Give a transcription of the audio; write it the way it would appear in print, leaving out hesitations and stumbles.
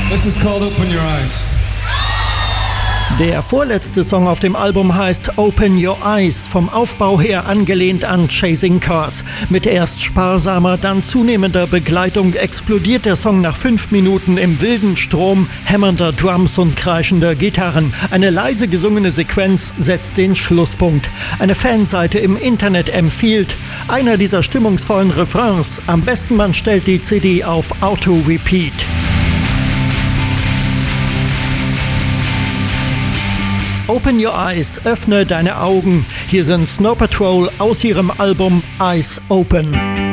This is called Open Your Eyes. Der vorletzte Song auf dem Album heißt Open Your Eyes, vom Aufbau her angelehnt an Chasing Cars. Mit erst sparsamer, dann zunehmender Begleitung explodiert der Song nach 5 Minuten im wilden Strom hämmernder Drums und kreischender Gitarren. Eine leise gesungene Sequenz setzt den Schlusspunkt. Eine Fanseite im Internet empfiehlt einer dieser stimmungsvollen Refrains. Am besten man stellt die CD auf Auto-Repeat. Open Your Eyes, öffne deine Augen. Hier sind Snow Patrol aus ihrem Album Eyes Open.